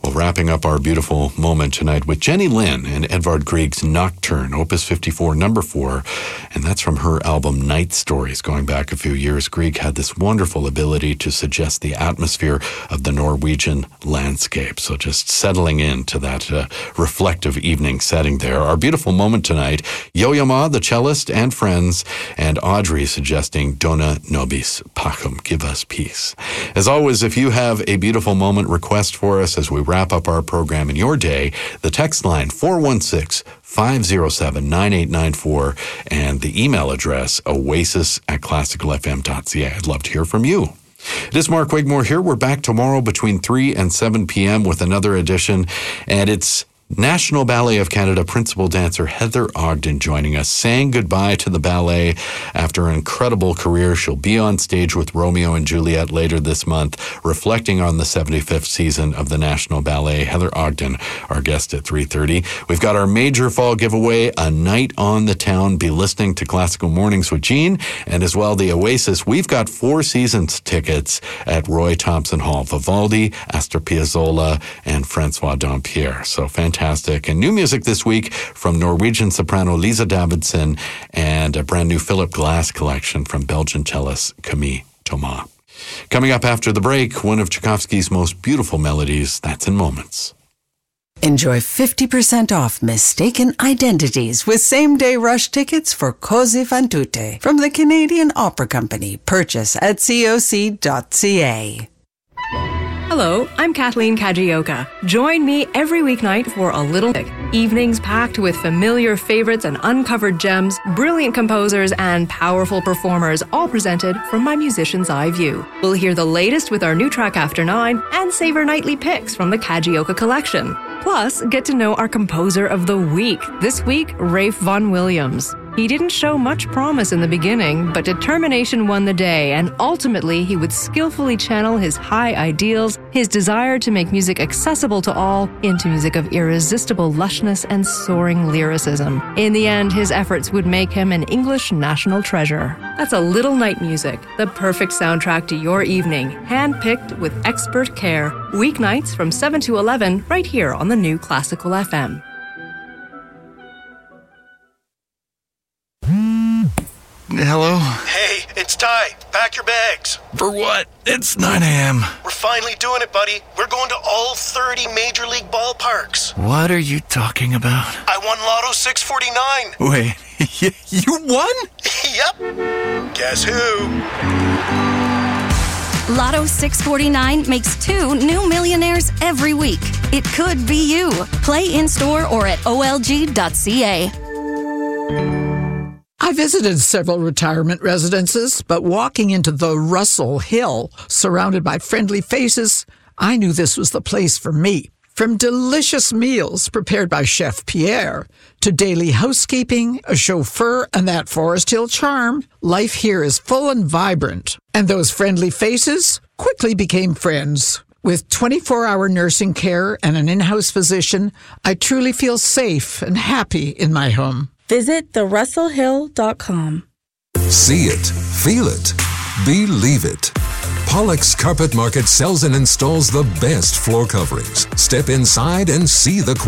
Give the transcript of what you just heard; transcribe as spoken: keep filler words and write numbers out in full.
Well, wrapping up our beautiful moment tonight with Jenny Lin and Edvard Grieg's Nocturne, Opus fifty-four, number four, and that's from her album Night Stories. Going back a few years, Grieg had this wonderful ability to suggest the atmosphere of the Norwegian landscape. So just settling into that uh, reflective evening setting there. Our beautiful moment tonight, Yo-Yo Ma, the cellist, and friends, and Audrey suggesting Dona Nobis Pacem, give us peace. As always, if you have a beautiful moment request for us as we wrap up our program in your day, the text line four one six, five oh seven, nine eight nine four and the email address oasis at classical f m dot c a. I'd love to hear from you. It is Mark Wigmore here. We're back tomorrow between three and seven p.m. with another edition, and it's National Ballet of Canada principal dancer Heather Ogden joining us, saying goodbye to the ballet after an incredible career. She'll be on stage with Romeo and Juliet later this month, reflecting on the seventy-fifth season of the National Ballet. Heather Ogden, our guest at three thirty. We've got our major fall giveaway, A Night on the Town. Be listening to Classical Mornings with Gene, and as well the Oasis. We've got Four Seasons tickets at Roy Thompson Hall. Vivaldi, Astor Piazzolla, and Francois Dampierre. So fantastic. Fantastic. And new music this week from Norwegian soprano Lisa Davidson and a brand new Philip Glass collection from Belgian cellist Camille Thomas. Coming up after the break, one of Tchaikovsky's most beautiful melodies, that's in moments. Enjoy fifty percent off Mistaken Identities with same-day rush tickets for Così fan tutte from the Canadian Opera Company. Purchase at c o c dot c a. Hello, I'm Kathleen Kajioka. Join me every weeknight for a little evenings packed with familiar favorites and uncovered gems, brilliant composers, and powerful performers, all presented from my musician's eye view. We'll hear the latest with our new track After Nine and savor nightly picks from the Kajioka collection. Plus, get to know our composer of the week. This week, Ralph Vaughan Williams. He didn't show much promise in the beginning, but determination won the day, and ultimately he would skillfully channel his high ideals, his desire to make music accessible to all, into music of irresistible lushness and soaring lyricism. In the end, his efforts would make him an English national treasure. That's a little night music, the perfect soundtrack to your evening, hand-picked with expert care. Weeknights from seven to eleven, right here on the new Classical F M. Hello? Hey, it's Ty. Pack your bags. For what? It's nine a.m. We're finally doing it, buddy. We're going to all thirty Major League ballparks. What are you talking about? I won Lotto six forty-nine. Wait, you won? Yep. Guess who? Lotto six forty-nine makes two new millionaires every week. It could be you. Play in-store or at o l g dot c a. I visited several retirement residences, but walking into the Russell Hill, surrounded by friendly faces, I knew this was the place for me. From delicious meals prepared by Chef Pierre to daily housekeeping, a chauffeur, and that Forest Hill charm, life here is full and vibrant. And those friendly faces quickly became friends. With twenty-four hour nursing care and an in-house physician, I truly feel safe and happy in my home. Visit the russell hill dot com. See it, feel it, believe it. Pollock's Carpet Market sells and installs the best floor coverings. Step inside and see the quality.